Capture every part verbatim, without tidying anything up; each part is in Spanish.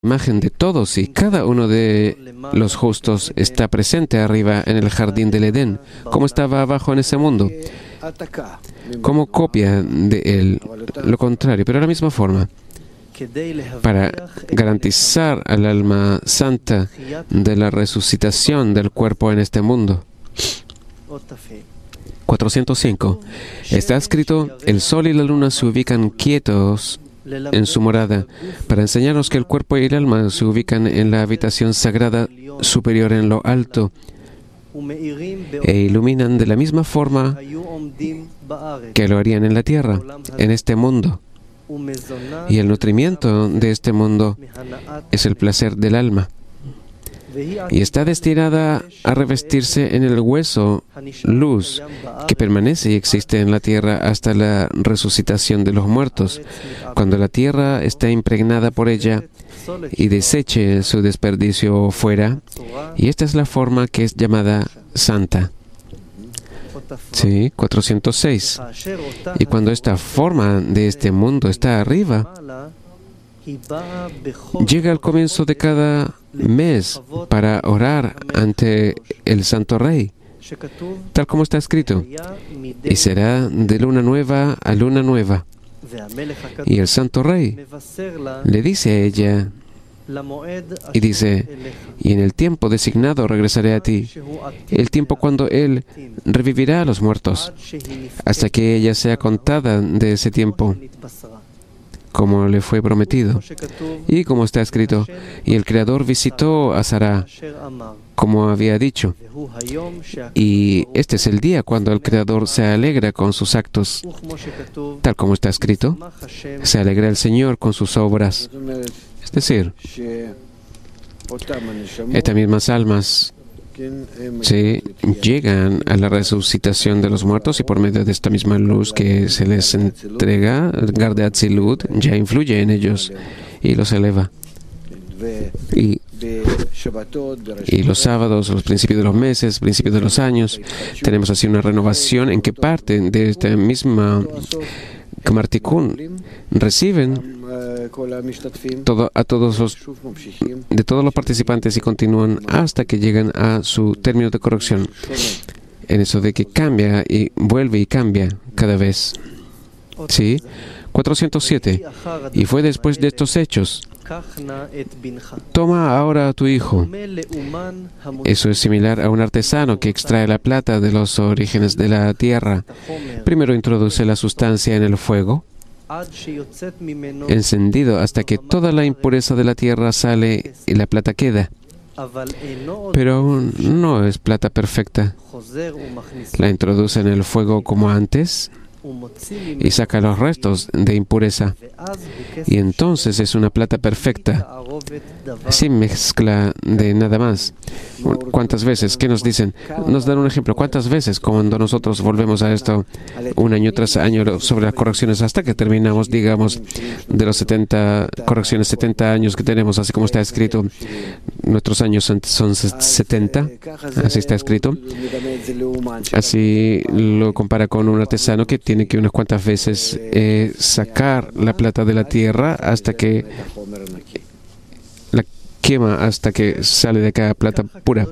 imagen de todos y cada uno de los justos está presente arriba en el jardín del Edén, como estaba abajo en ese mundo, como copia de él, lo contrario, pero de la misma forma, para garantizar al alma santa de la resucitación del cuerpo en este mundo. cuatrocientos cinco. Está escrito: el sol y la luna se ubican quietos en su morada, para enseñarnos que el cuerpo y el alma se ubican en la habitación sagrada superior en lo alto e iluminan de la misma forma que lo harían en la tierra, en este mundo. Y el nutrimiento de este mundo es el placer del alma. Y está destinada a revestirse en el hueso luz que permanece y existe en la tierra hasta la resucitación de los muertos, cuando la tierra está impregnada por ella y deseche su desperdicio fuera, y esta es la forma que es llamada santa. Sí, cuatrocientos seis. Y cuando esta forma de este mundo está arriba, llega al comienzo de cada mes para orar ante el Santo Rey, tal como está escrito, y será de luna nueva a luna nueva. Y el Santo Rey le dice a ella, y dice, y en el tiempo designado regresaré a ti, el tiempo cuando Él revivirá a los muertos, hasta que ella sea contada de ese tiempo, como le fue prometido. Y como está escrito, y el Creador visitó a Sará, como había dicho. Y este es el día cuando el Creador se alegra con sus actos, tal como está escrito, se alegra el Señor con sus obras. Es decir, estas mismas almas sí, llegan a la resucitación de los muertos, y por medio de esta misma luz que se les entrega, Garde Atzilut ya influye en ellos y los eleva. Y, y los sábados, los principios de los meses, principios de los años, tenemos así una renovación en que parte de esta misma Kmartikun reciben todo, a todos los de todos los participantes y continúan hasta que llegan a su término de corrección, en eso de que cambia y vuelve y cambia cada vez. Sí, cuatrocientos siete. Y fue después de estos hechos: toma ahora a tu hijo. Eso es similar a un artesano que extrae la plata de los orígenes de la tierra. Primero introduce la sustancia en el fuego encendido hasta que toda la impureza de la tierra sale y la plata queda. Pero aún no es plata perfecta. La introduce en el fuego como antes y saca los restos de impureza. Y entonces es una plata perfecta, sin mezcla de nada más. ¿Cuántas veces? ¿Qué nos dicen? Nos dan un ejemplo. ¿Cuántas veces cuando nosotros volvemos a esto un año tras año sobre las correcciones hasta que terminamos, digamos, de los setenta correcciones, setenta años que tenemos, así como está escrito? Nuestros años son, son setenta, así está escrito. Así lo compara con un artesano que tiene que unas cuantas veces eh, sacar la plata de la tierra hasta que la quema, hasta que sale de acá plata pura.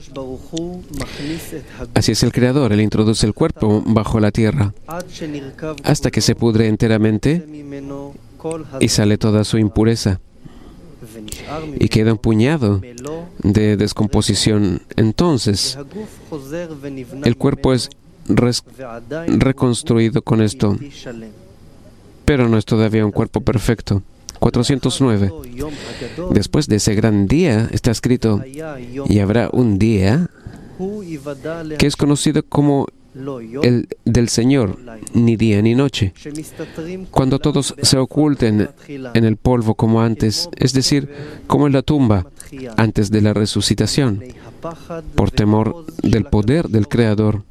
Así es el Creador. Él introduce el cuerpo bajo la tierra hasta que se pudre enteramente y sale toda su impureza y queda un puñado de descomposición. Entonces el cuerpo es res- reconstruido con esto, pero no es todavía un cuerpo perfecto. cuatrocientos nueve. Después de ese gran día, está escrito, y habrá un día que es conocido como el del Señor, ni día ni noche, cuando todos se oculten en el polvo como antes, es decir, como en la tumba antes de la resucitación, por temor del poder del Creador.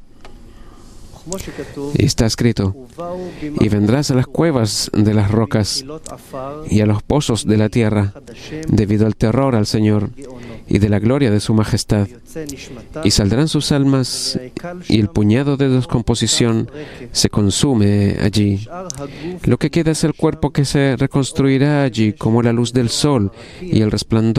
Y está escrito, y vendrás a las cuevas de las rocas y a los pozos de la tierra, debido al terror al Señor y de la gloria de su majestad. Y saldrán sus almas, y el puñado de descomposición se consume allí. Lo que queda es el cuerpo que se reconstruirá allí como la luz del sol y el resplandor